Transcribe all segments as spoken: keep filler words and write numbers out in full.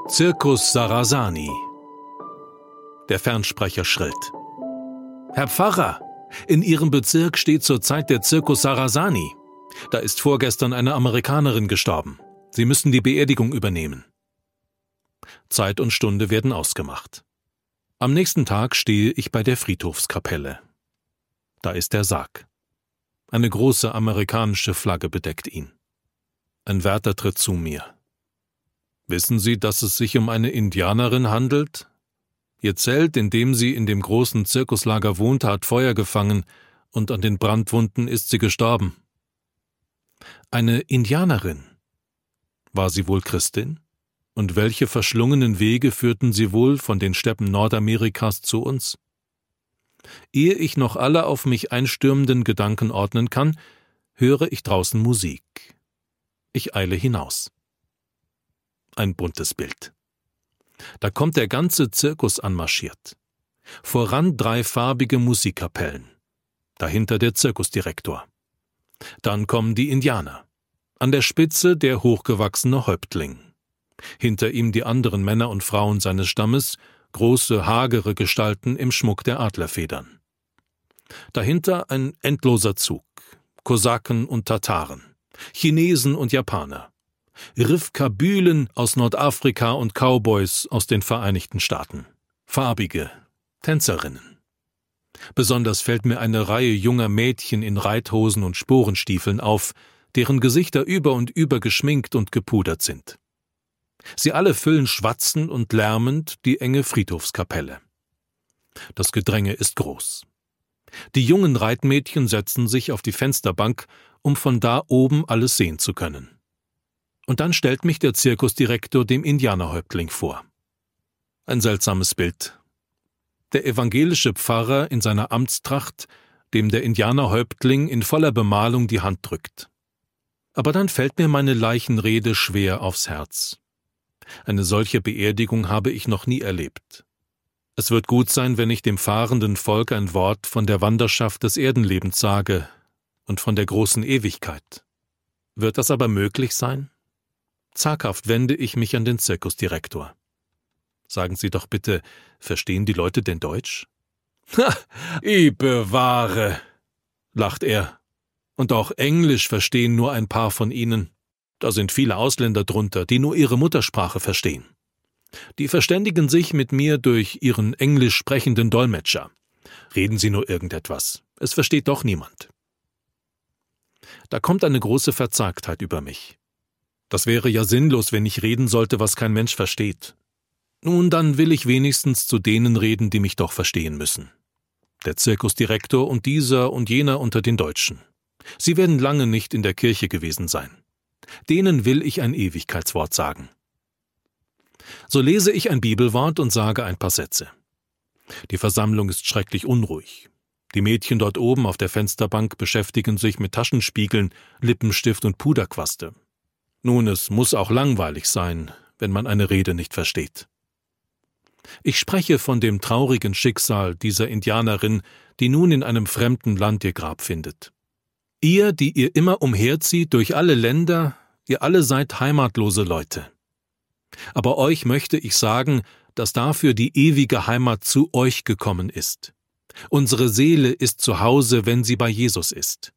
Circus Sarrasani. Der Fernsprecher schrillt. Herr Pfarrer, in Ihrem Bezirk steht zurzeit der Circus Sarrasani. Da ist vorgestern eine Amerikanerin gestorben. Sie müssen die Beerdigung übernehmen. Zeit und Stunde werden ausgemacht. Am nächsten Tag stehe ich bei der Friedhofskapelle. Da ist der Sarg. Eine große amerikanische Flagge bedeckt ihn. Ein Wärter tritt zu mir. Wissen Sie, dass es sich um eine Indianerin handelt? Ihr Zelt, in dem sie in dem großen Zirkuslager wohnte, hat Feuer gefangen und an den Brandwunden ist sie gestorben. Eine Indianerin? War sie wohl Christin? Und welche verschlungenen Wege führten sie wohl von den Steppen Nordamerikas zu uns? Ehe ich noch alle auf mich einstürmenden Gedanken ordnen kann, höre ich draußen Musik. Ich eile hinaus. Ein buntes Bild. Da kommt der ganze Zirkus anmarschiert. Voran drei farbige Musikkapellen. Dahinter der Zirkusdirektor. Dann kommen die Indianer. An der Spitze der hochgewachsene Häuptling. Hinter ihm die anderen Männer und Frauen seines Stammes, große, hagere Gestalten im Schmuck der Adlerfedern. Dahinter ein endloser Zug. Kosaken und Tataren. Chinesen und Japaner. Rifkabylen aus Nordafrika und Cowboys aus den Vereinigten Staaten. Farbige Tänzerinnen. Besonders fällt mir eine Reihe junger Mädchen in Reithosen und Sporenstiefeln auf, deren Gesichter über und über geschminkt und gepudert sind. Sie alle füllen schwatzend und lärmend die enge Friedhofskapelle. Das Gedränge ist groß. Die jungen Reitmädchen setzen sich auf die Fensterbank, um von da oben alles sehen zu können. Und dann stellt mich der Zirkusdirektor dem Indianerhäuptling vor. Ein seltsames Bild. Der evangelische Pfarrer in seiner Amtstracht, dem der Indianerhäuptling in voller Bemalung die Hand drückt. Aber dann fällt mir meine Leichenrede schwer aufs Herz. Eine solche Beerdigung habe ich noch nie erlebt. Es wird gut sein, wenn ich dem fahrenden Volk ein Wort von der Wanderschaft des Erdenlebens sage und von der großen Ewigkeit. Wird das aber möglich sein? Zaghaft wende ich mich an den Zirkusdirektor. Sagen Sie doch bitte, verstehen die Leute denn Deutsch? Ha, ich bewahre, lacht er. Und auch Englisch verstehen nur ein paar von Ihnen. Da sind viele Ausländer drunter, die nur ihre Muttersprache verstehen. Die verständigen sich mit mir durch ihren englisch sprechenden Dolmetscher. Reden Sie nur irgendetwas. Es versteht doch niemand. Da kommt eine große Verzagtheit über mich. Das wäre ja sinnlos, wenn ich reden sollte, was kein Mensch versteht. Nun, dann will ich wenigstens zu denen reden, die mich doch verstehen müssen. Der Zirkusdirektor und dieser und jener unter den Deutschen. Sie werden lange nicht in der Kirche gewesen sein. Denen will ich ein Ewigkeitswort sagen. So lese ich ein Bibelwort und sage ein paar Sätze. Die Versammlung ist schrecklich unruhig. Die Mädchen dort oben auf der Fensterbank beschäftigen sich mit Taschenspiegeln, Lippenstift und Puderquaste. Nun, es muss auch langweilig sein, wenn man eine Rede nicht versteht. Ich spreche von dem traurigen Schicksal dieser Indianerin, die nun in einem fremden Land ihr Grab findet. Ihr, die ihr immer umherzieht durch alle Länder, ihr alle seid heimatlose Leute. Aber euch möchte ich sagen, dass dafür die ewige Heimat zu euch gekommen ist. Unsere Seele ist zu Hause, wenn sie bei Jesus ist.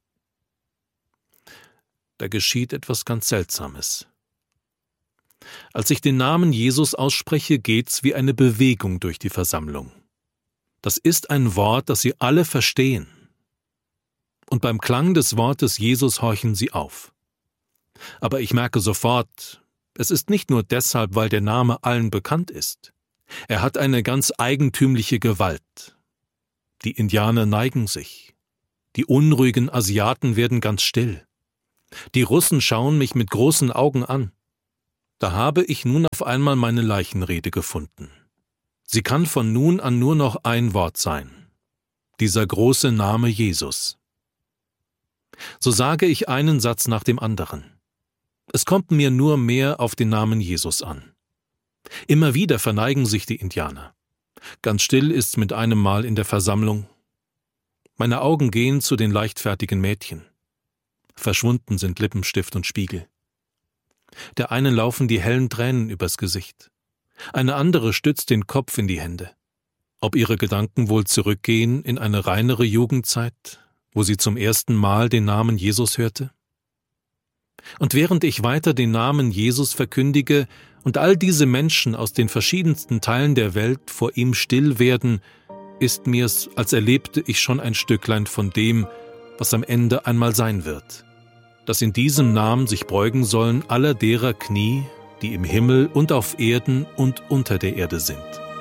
Da geschieht etwas ganz Seltsames. Als ich den Namen Jesus ausspreche, geht's wie eine Bewegung durch die Versammlung. Das ist ein Wort, das sie alle verstehen. Und beim Klang des Wortes Jesus horchen sie auf. Aber ich merke sofort, es ist nicht nur deshalb, weil der Name allen bekannt ist. Er hat eine ganz eigentümliche Gewalt. Die Indianer neigen sich. Die unruhigen Asiaten werden ganz still. Die Russen schauen mich mit großen Augen an. Da habe ich nun auf einmal meine Leichenrede gefunden. Sie kann von nun an nur noch ein Wort sein. Dieser große Name Jesus. So sage ich einen Satz nach dem anderen. Es kommt mir nur mehr auf den Namen Jesus an. Immer wieder verneigen sich die Indianer. Ganz still ist's mit einem Mal in der Versammlung. Meine Augen gehen zu den leichtfertigen Mädchen. Verschwunden sind Lippenstift und Spiegel. Der einen laufen die hellen Tränen übers Gesicht. Eine andere stützt den Kopf in die Hände. Ob ihre Gedanken wohl zurückgehen in eine reinere Jugendzeit, wo sie zum ersten Mal den Namen Jesus hörte? Und während ich weiter den Namen Jesus verkündige und all diese Menschen aus den verschiedensten Teilen der Welt vor ihm still werden, ist mir's, als erlebte ich schon ein Stücklein von dem, was am Ende einmal sein wird, dass in diesem Namen sich beugen sollen aller derer Knie, die im Himmel und auf Erden und unter der Erde sind.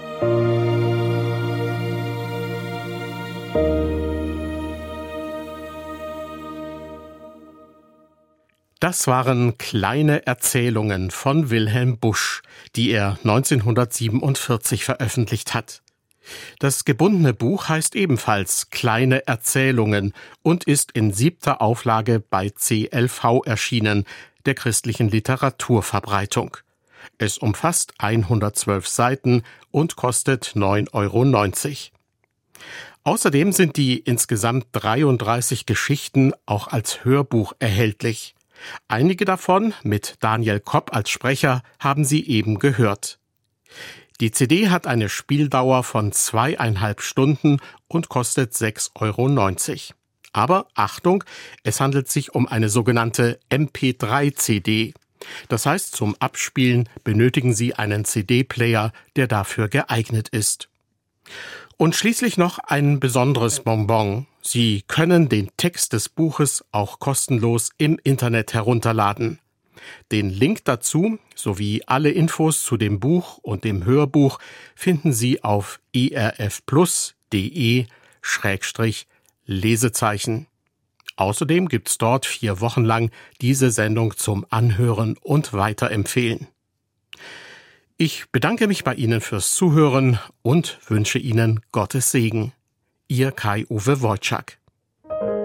Das waren kleine Erzählungen von Wilhelm Busch, die er neunzehnhundertsiebenundvierzig veröffentlicht hat. Das gebundene Buch heißt ebenfalls Kleine Erzählungen und ist in siebter Auflage bei C L V erschienen, der christlichen Literaturverbreitung. Es umfasst hundertzwölf Seiten und kostet neun Euro neunzig. Außerdem sind die insgesamt dreiunddreißig Geschichten auch als Hörbuch erhältlich. Einige davon, mit Daniel Kopp als Sprecher, haben Sie eben gehört. Die C D hat eine Spieldauer von zweieinhalb Stunden und kostet sechs Euro neunzig. Aber Achtung, es handelt sich um eine sogenannte M P drei C D. Das heißt, zum Abspielen benötigen Sie einen C D-Player, der dafür geeignet ist. Und schließlich noch ein besonderes Bonbon. Sie können den Text des Buches auch kostenlos im Internet herunterladen. Den Link dazu sowie alle Infos zu dem Buch und dem Hörbuch finden Sie auf irfplus.de Schrägstrich Lesezeichen. Außerdem gibt's dort vier Wochen lang diese Sendung zum Anhören und Weiterempfehlen. Ich bedanke mich bei Ihnen fürs Zuhören und wünsche Ihnen Gottes Segen. Ihr Kai-Uwe Wojczak.